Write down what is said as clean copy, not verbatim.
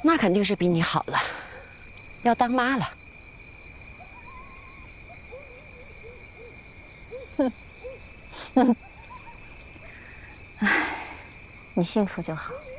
那肯定是比你好了，要当妈了。 唉，你幸福就好。